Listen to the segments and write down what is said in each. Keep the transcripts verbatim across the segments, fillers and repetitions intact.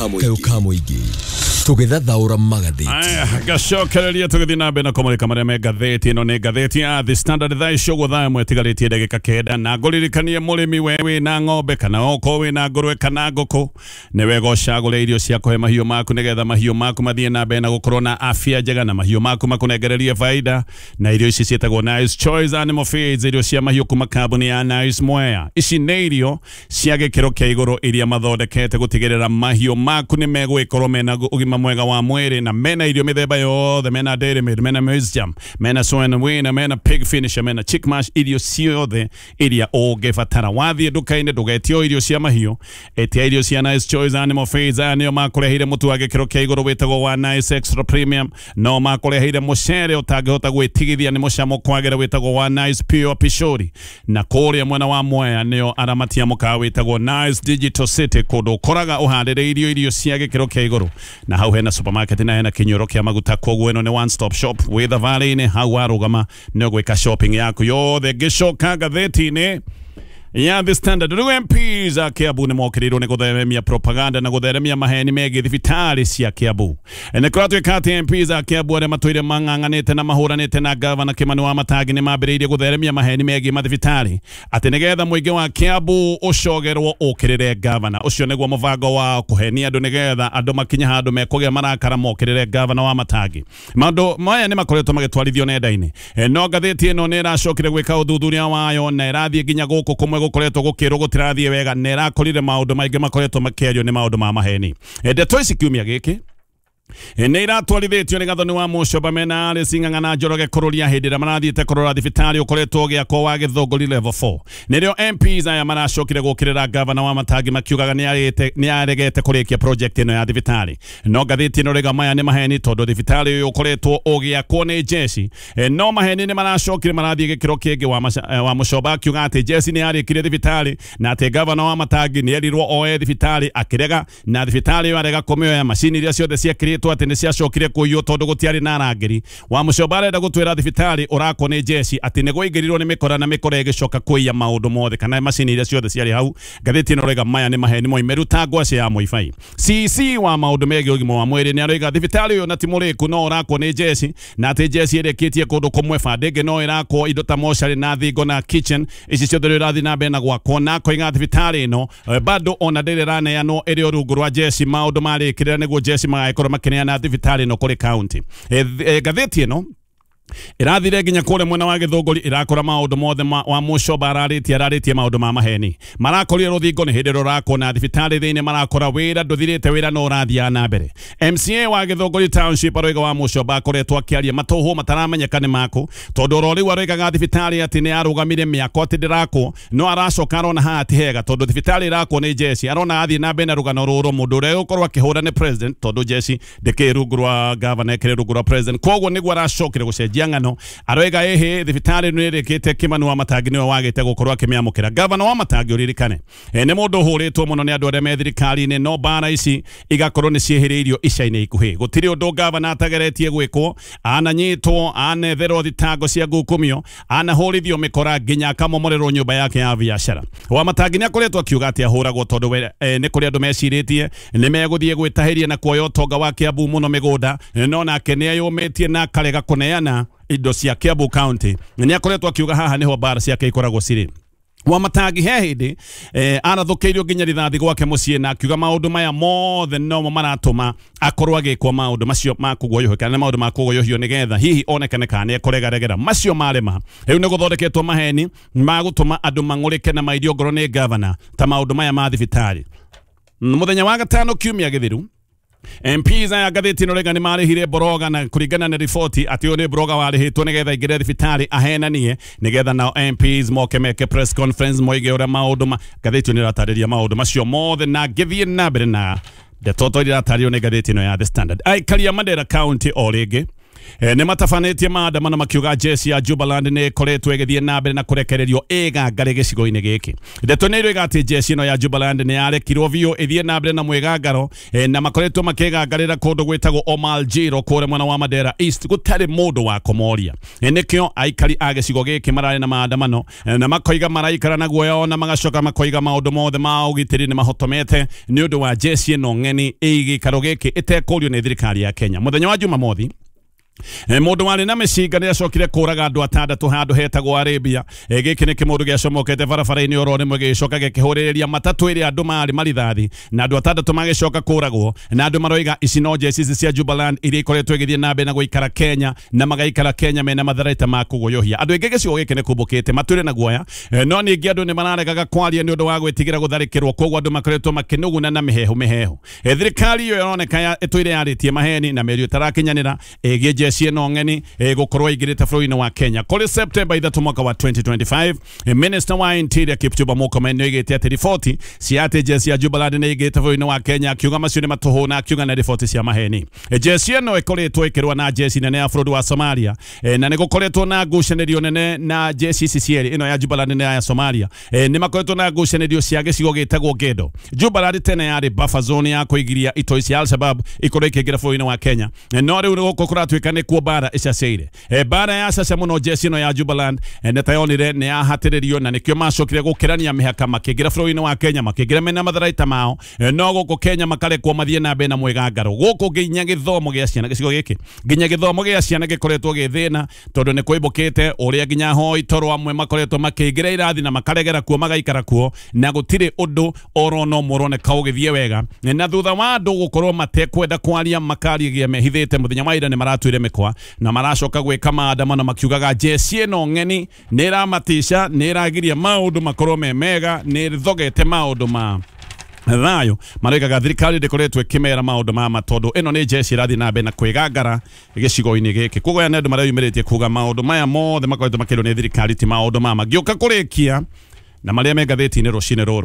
kayo kamo igi tugethathaura magatheti aya gacokereria tugithi na mbere na kumurika maria me ngatheti ino ni ngatheti ya The Standard thaa icio thaa imwe tigaritie ndagika kenda na nguririkanie murimi wewe na ng'ombe kana oko we na ngurwe kana nguku ni wega ucagure irio cia kuhe mahiũ maku nigetha mahiũ maku mathie na mbere na gukorwo na afya njega na mahiũ maku makunengererie faida na irio ici cietagwo Nice Choice Animal Feeds irio cia mahiũ kuma kambuni ya Nice Mwea. Ici nĩ irio cia gĩkĩro kĩa igũrũ iria mathondekete gutigĩrĩra mahiũ maku nĩ megwĩkorwo mena ũgima mwega wa mwĩrĩ na mena irio mĩthemba yothe, mena Dairy Made, mena Maize Jam, mena Swan Win, mena Pig Finisher, mena Chick Mash, irio ciothe iria ũngĩbatara. Wathiĩ nduka-inĩ ndũgetio irio cia mahiũ, etia irio cia Nice Choice Animal Feeds. Aya nĩo makũreheire mũtu wa gĩkĩro kĩa igũrũ wĩtagwo wa Nice Extra Premium, no makũreheire mũcere ũtangĩhota gwĩtigithia nĩ mũcamo kwagĩra wĩtagwo wa Nice Pure Pishori, na kũrĩa mwena wa Mwea nĩo aramatia mũkawa wĩtagwo Nice Digital City, kũndũ ũkoraga ũharĩrĩirio irio cia gĩkĩro kĩa igũrũ. Na hau hena supermarket na hena kinyoro kia maguta, koguo ĩno nĩ one stop shop witha valley-inĩ. Hau warũgama nĩ ũgwĩka shopping yaku yothe. Ngĩcoka ngatheti-inĩ ya The Standard, rĩu M Ps a Kiambu nĩ mokĩrĩirwo nĩ gũtheremia propaganda na gũtheremia maheni megiĩ thibitarĩ cia Kiambu. Nĩ kũratuĩka atĩ M Ps a Kiambu arĩa matũire mang'ang'anĩte na mahũranĩte na gavana Kimani Wamatangi nĩ mambĩrĩirie gũtheremia maheni megiĩ mathibitarĩ, atĩ nĩgetha mũingĩ wa Kiambu ũcogerwo ũkĩrĩre gavana. Ũcio nĩguo mũbango wa kũhenia andũ nĩgetha andũ makinya handũ mekũgĩa marakara mokĩrĩre gavana Wamatangi. Maũndũ maya nĩ makoretwo magĩtwarithio nenda-inĩ, no ngathĩti ĩno nĩ ĩracokire gwĩka ũthuthuria wayo na ĩrathiĩ nginya gũkũ kũmwe gukoretwo gukirwo gutirathiĩ wega na ĩrakorire maũndũ maingĩ makoretwo makĩario nĩ maũndũ ma maheni. Ndeto ici kiumia gĩkĩ nĩ iratwarithĩtio nĩ gathoni wa Mũcomba mena arĩ Sing'ang'a Njoroge kũrũria hĩndĩ ĩrĩa marathiĩte kũrora thibitarĩ ũkoretwo ũgĩakwo wa Gĩthũngũri level four. Nĩrĩo M Ps aya maracokire gũkĩrĩra gavana Wamatangi makiugaga nĩ aregete kũrĩkia project ĩno ya thibitarĩ. No ngathĩti ĩno rĩga maya nĩ maheni tondũ thibitarĩ ũyũ ũkoretwo ũgĩakwo nĩ jeshi. No maheni nĩ maracokire marathiĩ gĩkĩro kĩngĩ wa Mũcomba akiuga atĩ jeshi nĩ yarĩkirie thibitarĩ na atĩ gavana Wamatangi nĩ erirwo oe thibitarĩ akĩrega, na thibitarĩ ĩyo arega kũmĩoya macini iria ciothe ciakĩrĩtwo atĩ nĩ ciacokire kũiywo tondũ gũtiarĩ na arangĩri. Wa Mũcomba arenda gũtwĩra thibitarĩ ũrakwo nĩ jeshi atĩ nĩ gwaingĩrirwo nĩ mĩkora na mĩkora ĩgĩcoka kũiya maũndũ mothe kana macini iria ciothe ciarĩ hau. Ngathĩti ĩno rĩga maya nĩ maheni moimeru ta ngwacĩ ya Mũibai. C C wa maũndũ megiĩ ũgima wa mwĩrĩ nĩ aroiga thibitarĩ ũyũ na ti mũrĩku no ũrakwo nĩ jeshi, na atĩ jeshi ĩrĩkĩtie kũndũ kũmwe bandĩngĩ no ĩrakwo indo ta mocarĩ na thingo na kitchen, ici ciothe rĩu irathiĩ na mbere na gwakwo. Na koiga thibitarĩ ĩno bado ona ndĩrĩ raneanwo ĩrĩ o rungu rwa jeshi, maũndũ marĩkĩrĩra nĩguo jeshi magagĩkorwo makĩneana thibitarĩ ĩno kũrĩ county. Ngathĩti ĩno irathire nginya kũrĩa mwena wa Gĩthũngũri irakora maũndũ mothe wa Mũcomba ararĩtie ararĩtie maũndũ ma maheni. Marakorire rũthingo nĩ hĩndĩ rũrakwo na thibitarĩ thĩinĩ marakora wĩra ndũthirĩte wĩra no ũrathiaga na mbere. M C A wa Gĩthũngũri Township aroiga wa Mũcomba akoretwo akĩaria matũhũ mataramenyeka nĩ makũ, tondũ oro rĩu aroigaga thibitarĩ atĩ nĩ yarũgamire mĩako atĩ ndĩrakwo, no aracoka arona haha ti hega tondũ thibitarĩ irakwo nĩ jeshi. Arona athiĩ na mbere na rũgano rũrũ mũndũ ũrĩa ũgũkorwo akĩhũra nĩ president tondũ jeshi ndĩkĩrĩ rungu rwa gavana ĩkĩrĩ rungu rwa president. Koguo nĩguo aracokire gũcenjia ng'ano, aroiga ehe thibitarĩ nĩ ĩrĩkĩte Kimani Wamatangi nĩwe wagĩte gũkorwo akĩmĩamũkĩra. Gavana Wamatangi ũririkane nĩ mũndũ ũhũrĩtwo mũno nĩ andũ arĩa me thirikari-inĩ, no mbara ici igakorwo nĩ ciehĩrĩirio ica-inĩ ikuhĩ. Gũtirĩ ũndũ gavana atageretie gwĩkwo, ananyitwo, anetherwo thitango cia ngukumio, anahũrithio mĩkora nginya akamomorerwo nyũmba yake ya biacara. Wamatangi nĩ akoretwo akiuga atĩ ahũragwo tondũ nĩ kũrĩ andũ mecirĩtie nĩ megũthiĩ gwĩtahĩria na kuoya ũtonga wa Kiambu mũno mĩgũnda, no nake nĩ ayũmĩtie na akarega kũneana indo cia Kiambu County. Nĩ akoretwo akiuga haha niho mbara ciake ikoragwo cirĩ. Wamatangi he hĩndĩ eh, arathũkĩirio nginya rithathi gwake mũciĩ na akiuga maũndũ maya mothe no maratũma akorwo agĩkwo maũndũ macio ma kũguoyohio kana maũndũ ma kũguoyohio nĩgetha hihi onekane kana nĩ ekũregaregera macio marema. Rĩu nĩ gũthondeketwo maheni ma gũtũma andũ mang'ũrĩke na mairio ngoro nĩ gavana ta maũndũ maya ma thibitarĩ. Mũthenya wa gatano kiumia gĩthiru M Ps aya ngathĩti ĩno rĩga nĩ marĩhire Boroga na kũringana na riboti atĩ ũyũ nĩ Boroga warĩhĩtwo nĩgetha aingĩre thibitarĩ ahenanie nĩgetha nao M Ps moke meke press conference moige ũrĩa maũndũ ma ngathĩti ĩno ĩratarĩria maũndũ macio mothe na ngĩthiĩ na mbere na ndeto iria iratarĩrio nĩ ngathĩti ĩno ya The Standard. Aikaria Mandera County o rĩngĩ E, nä matabanätie maandamano makiuga jesi ya Jubaland nä ĩkoretwo ĩgĩthiĩ na mbere na kũrekererio ĩgangare gĩcigo-inĩ gĩkĩ. Ndeto nĩ ĩroiga atĩ jesi ĩno ya Jubaland nĩ yarekirwo biũ ĩthiĩ na mbere na mwĩgangaro e, na makoretwo makĩgangarĩra kũndũ gwĩtagwo Omal Jiro kũrĩa mwena wa Mandera East gũtarĩ mũndũ wa kũmoria. E, nĩkĩo aikari a gĩcigo gĩkĩ mararĩ na maandamano e, na makoiga maraikara na guoya na magacoka makoiga maũndũ mothe ma ũgitĩri nĩ mahotomete nĩ ũndũ wa jesi ĩno ng'eni ĩgĩikaro gĩkĩ ĩtekũrio nĩ thirikari ya Kenya. Mũthenya wa Jumamothi E, mundu wari na mĩcinga nĩ acokire kũraga andũ atandatũ handũ hetagwo Arabia. E, gĩkĩ nĩ kĩmũndũ gĩacomokete barabara-inĩ oro rĩmwe gĩgĩcoka gĩkĩhũrĩrĩria matatũ ĩrĩa andũ marĩ marithathi na andũ atandatũ magĩcoka kũragwo na andũ maroiga ici no jesi cia Jubaland iria ikoretwo igĩthiĩ na mbere na gũikara Kenya na magaikara Kenya mena matharaita ma kũgũyũhia. Andũ aingĩ gĩcigo gĩkĩ nĩ kũmbũkĩte matũrĩ na guoya e, no ningĩ andũ nĩ mararegaga kwaria nĩ ũndũ wa gwĩtigĩra gũtharĩkĩrwo, koguo andũ makoretwo makĩnũguna na mĩhehu mĩhehu. E, thirikari ĩyo ĩroneka ĩtũire yarĩtie maheni na mĩario ĩtarakinyanĩra ĩgiĩ jesi ĩno ng'eni e, gũkorwo igĩrĩte bũrũri-inĩ wa Kenya. Kũrĩ September ithatũ mwaka wa twenty twenty-five e, Minister wa Interior Kipchumba Murkomen nĩ oigĩte atĩ riboti cia atĩ jesi ya Jubaland nĩ igĩte bũrũri-inĩ wa Kenya, akiuga macio nĩ matũhũ na akiuga na riboti cia maheni. E, jesi ĩno ĩkoretwo ĩkĩrũa na jesi nene ya bũrũri wa Somalia e, na nĩ gũkoretwo na ngucanĩrio nene na jesi ici cierĩ, ĩno ya Jubaland na ya Somalia e, nĩ makoretwo na ngucanĩrio cia gĩcigo gĩtagwo Gedo. Jubaland tene yarĩ buffer zone ya kũigiria itoi cia Al-Shabaab ikorwo ikĩingĩra bũrũri-inĩ wa Kenya e, no rĩu gũkũ kũratuĩka nĩ kuo bara icaceire. E, bara ya caca mũno jesi ĩno ya Jubaland e, nĩ tayonire nĩ yahatĩrĩrio na nĩkĩo macokire gũkĩrania mĩhaka makĩingĩra bũrũri-inĩ wa Kenya makĩingĩra mena matharaita mao e, no gũkũ Kenya makarekwo mathiĩ na mbere na mwĩgangaro. Gũkũ nginya gĩthomo gĩa ciana gĩcigo gĩkĩ nginya gĩthomo gĩa ciana gĩkoretwo gĩthĩna tondũ nĩ kwĩmbũkĩte ũrĩa nginya hoi toro amwe makoretwo makĩingĩra irathi na makaregera kuo magaikara kuo na gũtirĩ ũndũ oro no mũroneka ũgĩthiĩ wega e, na thutha wa andũ gũkorwo matekwenda kwaria makarigia mehithĩte mũthenya wa ira nĩ maratuire mĩkwa na maracoka gwĩka maandamano makiugaga jesi ĩno ng'eni nĩ ĩramatisha nĩ ĩragiria maũndũ makorwo me mega, nĩ ĩthogete maũndũ ma thayo. Maroigaga thirikari ndĩkoretwo ĩkĩmera maũndũ ma matondũ ĩno nĩ jesi ĩrathiĩ na mbere na kwĩgangara gĩcigo-inĩ gĩkĩ. Koguo aya nĩ andũ marĩa yumĩrĩtie kuga maũndũ maya mothe makoretwo makĩrwo nĩ thirikari ti maũndũ ma magĩũka kũrĩkia na marĩa me ngathĩti-inĩ rũcinĩ rũrũ.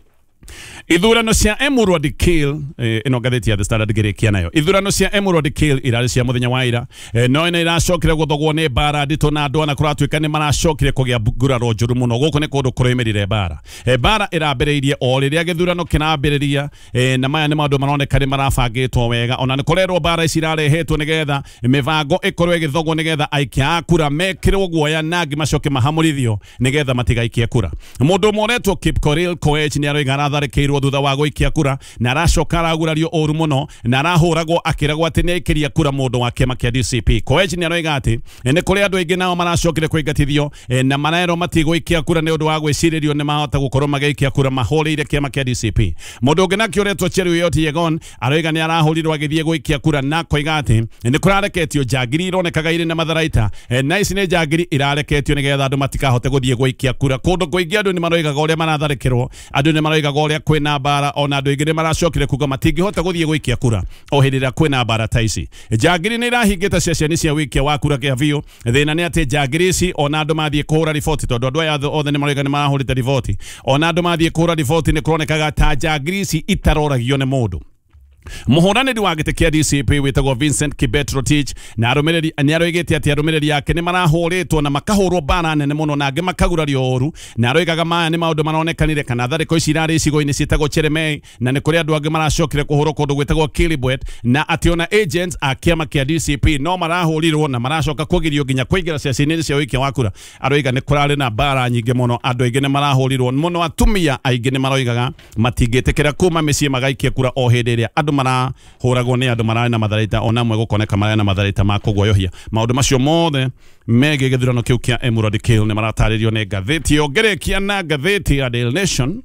Ithurano cia Emurua Dikil eh, ino gatheti ya The Standard gĩrĩkia nayo. Ithurano cia Emurua Dikil irarĩ cia mũthenya wa ira eh, no ina iracokire gũthogwo nĩ bara nditũ na andũ ana kũratuĩka nĩ maracokire kũgĩa nguraro njũru mũno. Gũkũ nĩ kũndũ kũrũmĩrĩire bara eh, bara ĩrambĩrĩirie o rĩrĩa gĩthurano kĩrambĩrĩria eh, na maya nĩ maũndũ maroneka nĩ marabangĩtwo wega, ona nĩ kũrerwo bara ici irarehetwo nĩgetha mĩbango ĩkorwo ĩgĩthogwo nĩgetha aikia a kura mekĩrwo guoya na angĩ macoke mahamũrithio nĩgetha matigaikie kura. Mũndũ ũmwe ũretwo Kipkorir Koech nĩ aroiga aratharĩkĩirwo thutha wa gũikia kura na aracoka aragurario ũru mũno na arahũragwo akĩragwo atĩ nĩ aikĩria kura mũndũ wa kĩama kĩa D C P. Koech nĩ aroiga atĩ nĩ kũrĩ andũ aingĩ nao maracokire kũingatithio na marerwo matigũikia kura nĩ ũndũ wa gwĩcirĩrio nĩ mahota gũkorwo magĩikia kura mahũrĩire kĩama kĩa D C P. Mũndũ ũngĩ nakĩo ũretwo Cheruiyot Yegon aroiga nĩ arahũrirwo agĩthiĩ gũikia kura na koiga atĩ nĩ kũrareketio njangiri ironekaga irĩ na matharaita na ici nĩ njangiri irareketio nĩgetha andũ matikahote gũthiĩ gũikia kura. Kũndũ kũingĩ andũ nĩ maroigaga ũrĩa maratharĩkĩrwo, andũ nĩ maroigaga ũrĩa kwĩna bara, ona andũ aingĩ nĩ maracokire kuga matingĩhota gũthiĩ gũikia kura o hĩndĩ ĩrĩa kwĩna bara ta ici. Njangiri nĩ irahingĩte ceceni cia wikia wa kura kĩa biũ. Thĩna nĩ atĩ njangiri ici ona andũ mathiĩ kũhũra riboti tondũ andũ aya othe nĩ maroiga nĩ marahũrĩte riboti, ona andũ mathiĩ kũhũra riboti nĩ kũronekaga ta njangiri ici itaroragio nĩ mũndũ. Mũhũranĩri wa gĩtĩ kĩa D C P wĩtagwo Vincent Kibet Rotich na arũmĩrĩri nĩ aroigĩte atĩ arũmĩrĩri yake nĩ marahũrĩtwo na makahũrwo bara nene mũno na angĩ makagurario ũru, na aroigaga maya nĩ maũndũ maronekanire kana tharĩko ici irarĩ icigo-inĩ ciĩtagwo Cheremei na nĩ kũrĩ andũ angĩ maracokire kũhũrwo kũndũ gwĩtagwo Kilibwet, na atĩ ona agents a kĩama kĩa D C P no marahũrirwo na maracoka kũgirio nginya kũingĩra ceceni-inĩ cia ũikia wa kura. Aroiga nĩ kũrarĩ na bara nyingĩ mũno, andũ aingĩ nĩ marahũrirwo mũno, atumia aingĩ nĩ maroigaga matingĩtĩkĩra kuma mĩciĩ magaikia kura o hĩndĩ ĩrĩa andũ marahũragwo nĩ andũ mararĩ na matharaita, ona amwe gũkoneka mararĩ na matharaita ma kũguoyohia. Maũndũ macio mothe megiĩ gĩthurano kĩu kĩa Emurua Dikil nĩ maratarĩrio nĩ ngathĩti ĩyo. Ngĩrĩkia na ngathĩti ya Daily Nation.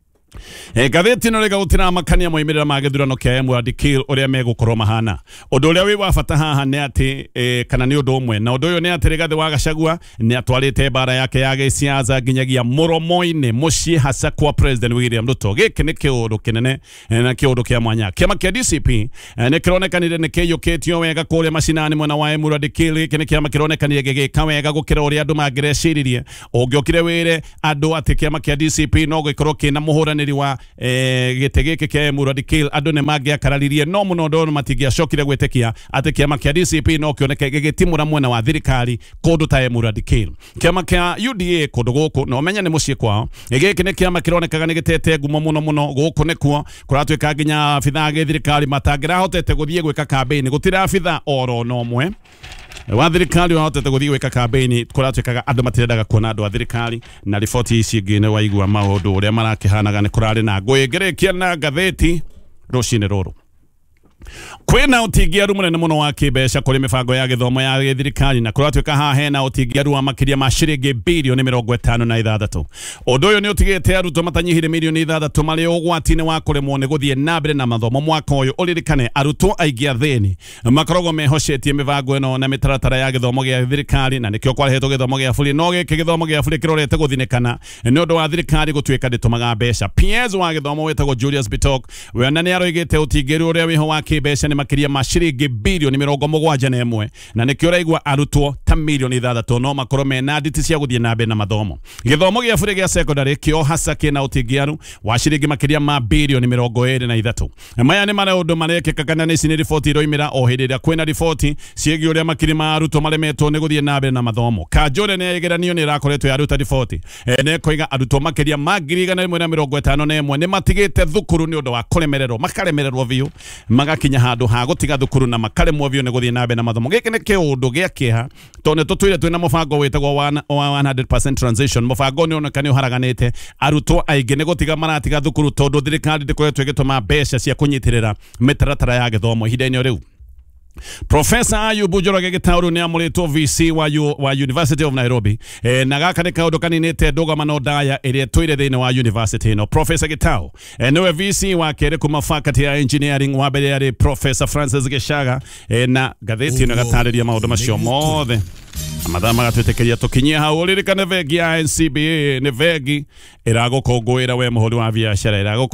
E, gatheti ĩno rĩga gũtira makania moimĩrĩra ma gĩthurano kĩa Emurua Dikil ũrĩa megũkorwo mahana. Ũndũ ũrĩa wĩ wa bata haha nĩ atĩ e, kana nĩ ũndũ ũmwe, na ũndũ ũyũ nĩ atĩ Rigathĩ wa Gachagua nĩ atwarĩte bara yake ya gĩciaca nginyagia mũromo-inĩ mũciĩ hasa kwa President William Ruto. Gĩkĩ nĩ kĩũndũ kĩnene na kĩũndũ kĩa mwanya. Kĩama kĩa D C P nĩ kĩronekanire nĩ kĩiyũkĩtio wega kũrĩa macinani mwena wa Emurua Dikil. Gĩkĩ nĩ kĩama kĩronekanire gĩgĩka wega gũkĩra ũrĩa andũ mangĩreciririe. Ũngĩokire wĩre andũ atĩ kĩama kĩa D C P no gĩkorwo kĩna mũhũranĩri mũng'ethanĩri wa eh, gĩtĩ gĩkĩ kĩa Emurua Dikirĩ andũ nĩ mangĩakararirie no mũno ndona matingĩacokire gwĩtĩkia atĩ kĩama kĩa D C P no kĩoneke gĩgĩtimũra mwena wa thirikari kũndũ ta Emurua Dikirĩ. Kĩama kĩa U D A kũndũ gũkũ no menya nĩ mũciĩ kwao. Gĩkĩ nĩ kĩama kĩronekaga nĩ gĩtete ngumo mũno mũno gũkũ nĩkuo kũratuĩka nginya abitha gĩ thirikari matangĩrahotete gũthiĩ gwĩka campaign gũtira abitha oro no mwe wa thirikari wahotete gũthiĩ gwĩka campaign kũratuĩkaga andũ matirendaga kuona andũ a thirikari na riboti ici ingĩ nĩ waigua maũndũ ũrĩa marakĩhanaga nĩ kũrarĩ na ngũĩ ngĩrĩkia na ngathĩti rũcinĩ rũrũ. Kwĩna ũtingiaru mũnene mũno wa kĩmbeca kũrĩ mĩbango ya gĩthomo ya thirikari na kũratuĩka haha hena ũtingiaru wa makĩria ma ciringi birioni mĩrongo ĩtano na ithathatũ. Ũndũ ũyũ nĩ ũtigĩte arutwo matanyihire mirioni ithathatũ marĩ ũgwati-inĩ wa kũremwo nĩ gũthiĩ na mbere na mathomo mwaka ũyũ. Ũririkane arutwo aingĩ athĩni makoragwo mehocetie mĩbango ĩno na mĩtaratara ya gĩthomo gĩa thirikari na nĩkĩo kwarehetwo gĩthomo gĩa bũrĩ no gĩkĩ gĩthomo gĩa bũrĩ kĩrorete gũthinĩkana nĩ ũndũ wa thirikari gũtuĩka ndĩtũmaga mbeca. P S wa gĩthomo wĩtagwo Julius Bitok we na nĩ aroigĩte ũtingiaru ũrĩa wĩho wa kĩmbeca nĩ makĩria ma ciringi birioni mĩrongo mũgwanja na ĩmwe na nĩkĩo ũraigua arutwo ta mirioni ithathatũ no makorwo mena nditi cia gũthiĩ na mbere na mathomo. Gĩthomo gĩa bũrĩ gĩa secondary kĩo hasa kĩna ũtingiaru wa ciringi makĩria ma birioni mĩrongo ĩrĩ na ithatũ. Maya nĩ maũndũ marekĩka kana nĩ ici nĩ riboti iroimĩra o hĩndĩ ĩrĩa kwĩna riboti ciĩgiĩ ũrĩa makĩria ma arutwo maremetwo nĩ gũthiĩ na mbere na mathomo. Kanjũre nĩ ĩgeranio nĩ ĩrakoretwo yaruta riboti nĩ ĩkoiga arutwo makĩria ma ngiri igana rĩmwe na mĩrongo ĩtano na ĩmwe nĩ matigĩte thukuru nĩ ũndũ wa kũremererwo makaremererwo biũ magakinya handũ ha gũtiga thukuru na makaremwo biũ nĩ gũthiĩ na mbere na mathomo. Gĩkĩ nĩ kĩũndũ gĩa kĩeha tondũ nĩ tũtwĩre twĩna mũbango wĩtagwo one hundred percent transition. Mũbango nĩ oneka nĩ ũharaganĩte arutwo aingĩ nĩ gũtiga maratiga thukuru tondũ thirikari ndĩkoretwo ĩgĩtũma mbeca cia kũnyitĩrĩra mĩtaratara ya gĩthomo ihinda-inĩ rĩu. Professor Ayubu Njoroge Gĩtaũ nĩ amũrĩtwo V C wa, wa University of Nairobi e, na gaka nĩ kaũndũ kaninĩte ndũgamano ndaya ĩrĩa twĩre thĩinĩ wa university ĩno. Professor Gĩtaũ e, nĩwe V C wa kerĩ kuma faculty ya engineering wa mbere yarĩ Professor Francis Gĩcaga e, na ngathĩti ĩno gatarĩria maũndũ macio mothe mathaa magatwĩtĩkĩria tũkinyie hau. Ũririkane bengi ya N C B A nĩ bengi ĩragũkũngũĩra we mũhũri wa biacara ĩragũkũ.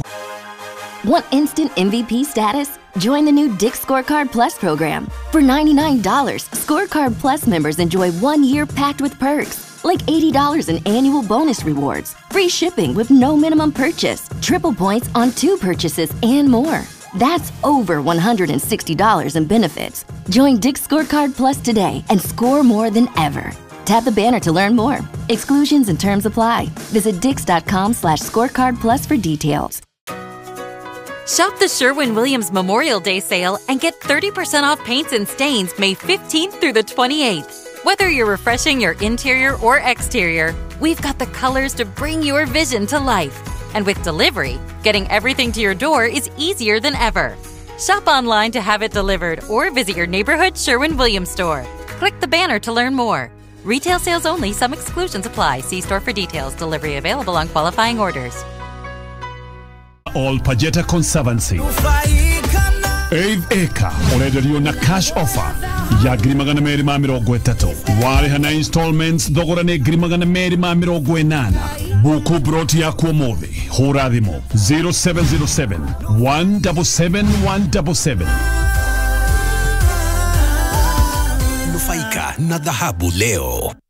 Want instant M V P status? Join the new Dick's Scorecard Plus program. For ninety-nine dollars, Scorecard Plus members enjoy one year packed with perks, like eighty dollars in annual bonus rewards, free shipping with no minimum purchase, triple points on two purchases, and more. That's over one hundred sixty dollars in benefits. Join Dick's Scorecard Plus today and score more than ever. Tap the banner to learn more. Exclusions and terms apply. Visit dix.com slash scorecard plus for details. Shop the Sherwin-Williams Memorial Day sale and get thirty percent off paints and stains May fifteenth through the twenty-eighth. Whether you're refreshing your interior or exterior, we've got the colors to bring your vision to life. And with delivery, getting everything to your door is easier than ever. Shop online to have it delivered or visit your neighborhood Sherwin-Williams store. Click the banner to learn more. Retail sales only. Some exclusions apply. See store for details. Delivery available on qualifying orders. All Pajeta Conservancy eighth Acre urenderio na cash offer ya ngiri magana merĩ ma mĩrongo ĩtatũ. Warĩha na installments thogora nĩ ngiri magana merĩ ma mĩrongo ĩnana. Buku broti ya kuomothi hũra thimũ zero seven zero seven, one seven seven, one seven seven. Nufaika na dhahabu leo.